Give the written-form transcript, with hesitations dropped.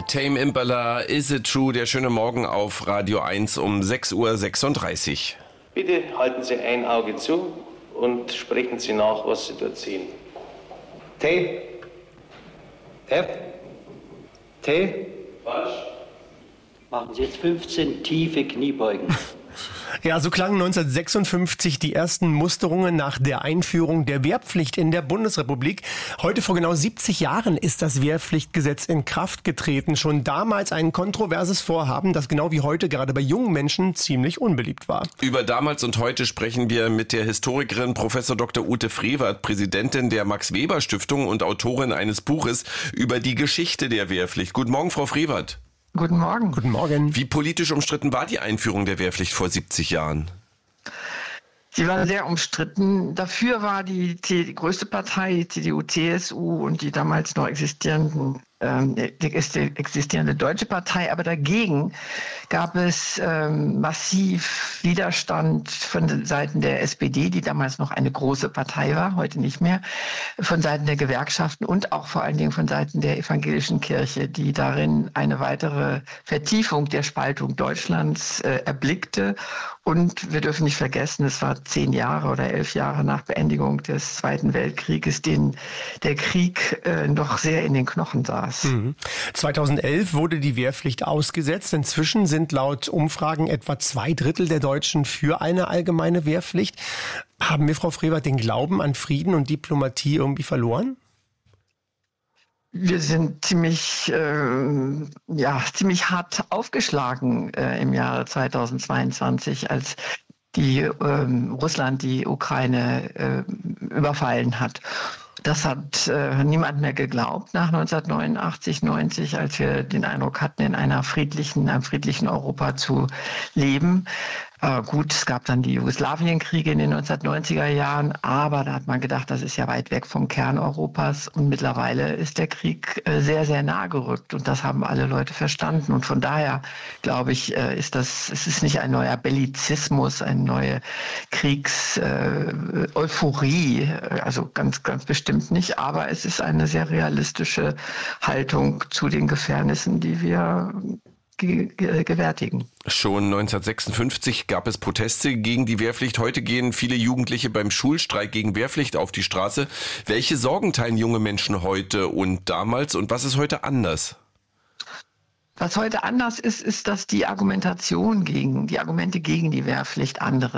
Tame Impala, Is It True, der schöne Morgen auf Radio 1 um 6:36 Uhr. Bitte halten Sie ein Auge zu und sprechen Sie nach, was Sie dort sehen. T. F. T. Falsch. Machen Sie jetzt 15 tiefe Kniebeugen. Ja, so klangen 1956 die ersten Musterungen nach der Einführung der Wehrpflicht in der Bundesrepublik. Heute vor genau 70 Jahren ist das Wehrpflichtgesetz in Kraft getreten. Schon damals ein kontroverses Vorhaben, das genau wie heute gerade bei jungen Menschen ziemlich unbeliebt war. Über damals und heute sprechen wir mit der Historikerin Prof. Dr. Ute Frevert, Präsidentin der Max-Weber-Stiftung und Autorin eines Buches über die Geschichte der Wehrpflicht. Guten Morgen, Frau Frevert. Guten Morgen. Guten Morgen. Wie politisch umstritten war die Einführung der Wehrpflicht vor 70 Jahren? Sie war sehr umstritten. Dafür war die größte Partei, die CDU, CSU und die damals noch existierende Deutsche Partei. Aber dagegen gab es massiv Widerstand von Seiten der SPD, die damals noch eine große Partei war, heute nicht mehr, von Seiten der Gewerkschaften und auch vor allen Dingen von Seiten der evangelischen Kirche, die darin eine weitere Vertiefung der Spaltung Deutschlands erblickte. Und wir dürfen nicht vergessen, es war 10 Jahre oder 11 Jahre nach Beendigung des Zweiten Weltkrieges, den der Krieg noch sehr in den Knochen saß. 2011 wurde die Wehrpflicht ausgesetzt. Inzwischen sind laut Umfragen etwa 2/3 der Deutschen für eine allgemeine Wehrpflicht. Haben wir, Frau Frevert, den Glauben an Frieden und Diplomatie irgendwie verloren? Wir sind ziemlich hart aufgeschlagen im Jahre 2022, als Russland die Ukraine überfallen hat. Das hat niemand mehr geglaubt nach 1989, 90, als wir den Eindruck hatten, in einem friedlichen Europa zu leben. Gut, es gab dann die Jugoslawienkriege in den 1990er Jahren, aber da hat man gedacht, das ist ja weit weg vom Kern Europas. Und mittlerweile ist der Krieg sehr, sehr nah gerückt und das haben alle Leute verstanden. Und von daher, glaube ich, es ist nicht ein neuer Bellizismus, eine neue Kriegseuphorie, also ganz, ganz bestimmt nicht. Aber es ist eine sehr realistische Haltung zu den Gefährnissen, die wir gewärtigen. Schon 1956 gab es Proteste gegen die Wehrpflicht. Heute gehen viele Jugendliche beim Schulstreik gegen Wehrpflicht auf die Straße. Welche Sorgen teilen junge Menschen heute und damals und was ist heute anders? Was heute anders ist, dass die Argumente gegen die Wehrpflicht andere